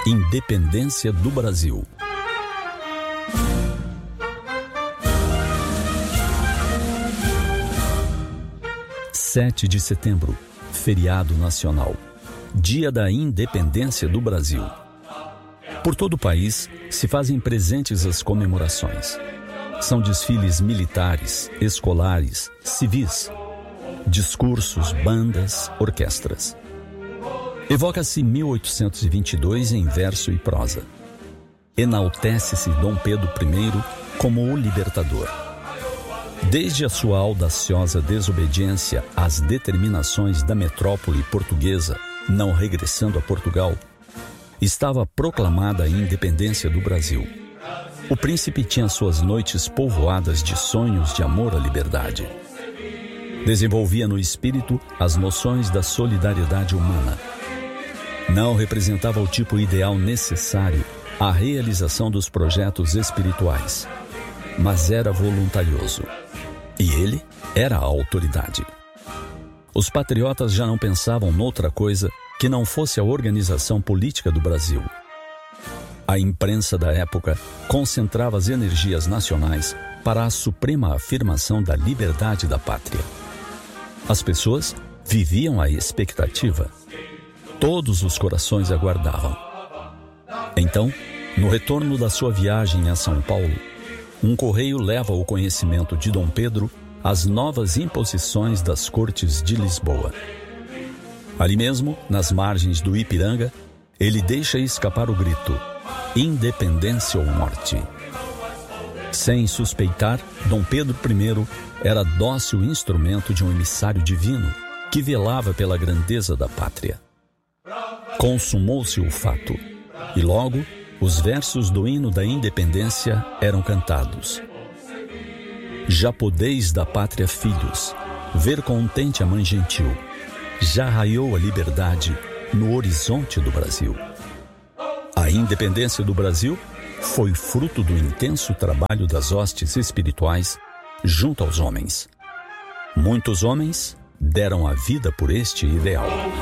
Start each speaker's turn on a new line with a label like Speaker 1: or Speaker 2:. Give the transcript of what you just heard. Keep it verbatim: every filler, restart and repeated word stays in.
Speaker 1: Independência do Brasil. sete de setembro, feriado nacional, Dia da Independência do Brasil. Por todo o país se fazem presentes as comemorações. São desfiles militares, escolares, civis, discursos, bandas, orquestras. Evoca-se mil oitocentos e vinte e dois em verso e prosa. Enaltece-se Dom Pedro I como o libertador. Desde a sua audaciosa desobediência às determinações da metrópole portuguesa, não regressando a Portugal, estava proclamada a independência do Brasil. O príncipe tinha suas noites povoadas de sonhos de amor à liberdade. Desenvolvia no espírito as noções da solidariedade humana. Não representava o tipo ideal necessário à realização dos projetos espirituais, mas era voluntarioso. E ele era a autoridade. Os patriotas já não pensavam noutra coisa que não fosse a organização política do Brasil. A imprensa da época concentrava as energias nacionais para a suprema afirmação da liberdade da pátria. As pessoas viviam à expectativa. Todos os corações aguardavam. Então, no retorno da sua viagem a São Paulo, um correio leva ao conhecimento de Dom Pedro as novas imposições das Cortes de Lisboa. Ali mesmo, nas margens do Ipiranga, ele deixa escapar o grito: independência ou morte. Sem suspeitar, Dom Pedro I era dócil instrumento de um emissário divino que velava pela grandeza da pátria. Consumou-se o fato, e logo os versos do hino da independência eram cantados. Já podeis da pátria filhos, ver contente a mãe gentil, já raiou a liberdade no horizonte do Brasil. A independência do Brasil foi fruto do intenso trabalho das hostes espirituais junto aos homens. Muitos homens deram a vida por este ideal.